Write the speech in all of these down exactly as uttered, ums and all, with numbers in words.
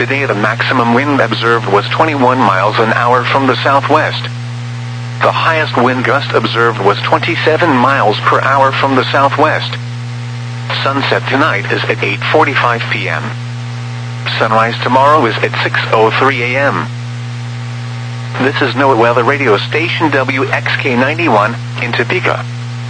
Today the maximum wind observed was twenty-one miles an hour from the southwest. The highest wind gust observed was twenty-seven miles per hour from the southwest. Sunset tonight is at eight forty-five p m Sunrise tomorrow is at six oh three a m This is NOAA Weather Radio Station W X K ninety-one in Topeka.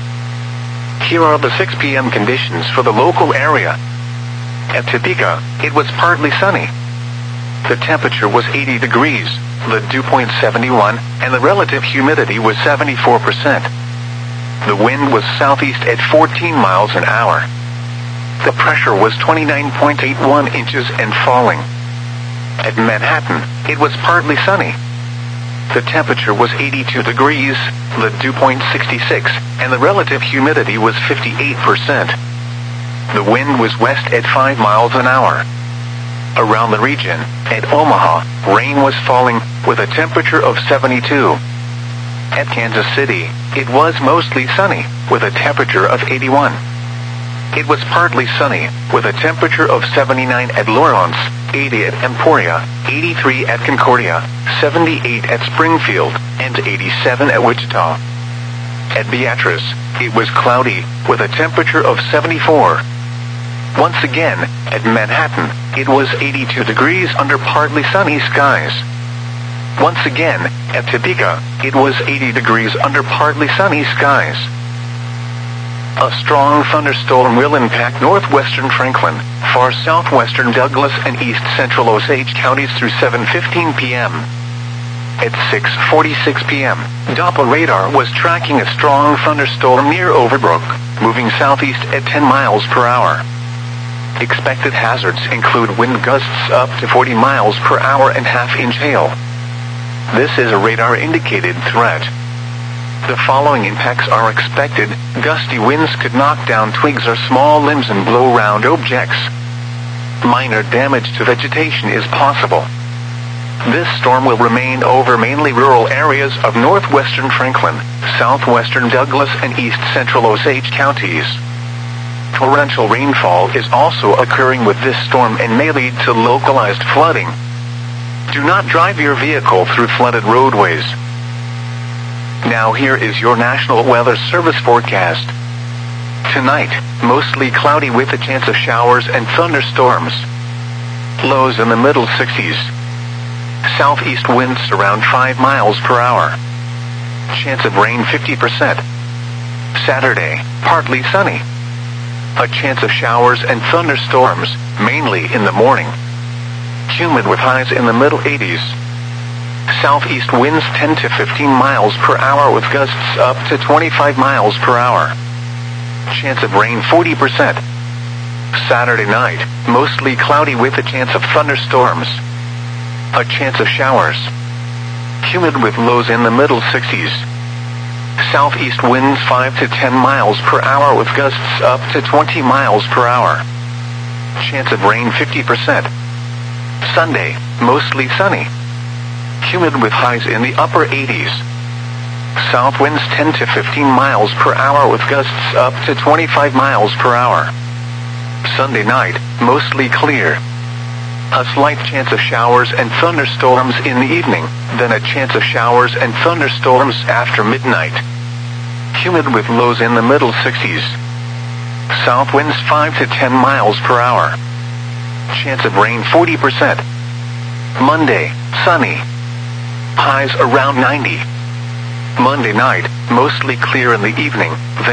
Here are the six p m conditions for the local area. At Topeka, it was partly sunny. The temperature was eighty degrees, the dew point seventy-one, and the relative humidity was seventy-four percent. The wind was southeast at fourteen miles an hour. The pressure was twenty-nine point eight one inches and falling. At Manhattan, it was partly sunny. The temperature was eighty-two degrees, the dew point sixty-six, and the relative humidity was fifty-eight percent. The wind was west at five miles an hour. Around the region, at Omaha, rain was falling, with a temperature of seventy-two. At Kansas City, it was mostly sunny, with a temperature of eighty-one. It was partly sunny, with a temperature of seventy-nine at Lawrence, eighty at Emporia, eighty-three at Concordia, seventy-eight at Springfield, and eighty-seven at Wichita. At Beatrice, it was cloudy, with a temperature of seventy-four. Once again, at Manhattan, it was eighty-two degrees under partly sunny skies. Once again, at Topeka, it was eighty degrees under partly sunny skies. A strong thunderstorm will impact northwestern Franklin, far southwestern Douglas and east central Osage counties through seven fifteen p m At six forty-six p m, Doppler radar was tracking a strong thunderstorm near Overbrook, moving southeast at ten miles per hour. Expected hazards include wind gusts up to forty miles per hour and half-inch hail. This is a radar-indicated threat. The following impacts are expected. Gusty winds could knock down twigs or small limbs and blow round objects. Minor damage to vegetation is possible. This storm will remain over mainly rural areas of northwestern Franklin, southwestern Douglas, and east central Osage counties. Torrential rainfall is also occurring with this storm and may lead to localized flooding. Do not drive your vehicle through flooded roadways. Now here is your National Weather Service forecast. Tonight, mostly cloudy with a chance of showers and thunderstorms. Lows in the middle sixties. Southeast winds around five miles per hour. Chance of rain fifty percent. Saturday, partly sunny. A chance of showers and thunderstorms, mainly in the morning. Humid with highs in the middle eighties. Southeast winds ten to fifteen miles per hour with gusts up to twenty-five miles per hour. Chance of rain forty percent. Saturday night, mostly cloudy with a chance of thunderstorms. A chance of showers. Humid with lows in the middle sixties. Southeast winds five to ten miles per hour with gusts up to twenty miles per hour. Chance of rain fifty percent. Sunday, mostly sunny. Humid with highs in the upper eighties. South winds ten to fifteen miles per hour with gusts up to twenty-five miles per hour. Sunday night, mostly clear. A slight chance of showers and thunderstorms in the evening, then a chance of showers and thunderstorms after midnight. Humid with lows in the middle sixties. South winds five to ten miles per hour. Chance of rain forty percent. Monday, sunny. Highs around ninety. Monday night, mostly clear in the evening, then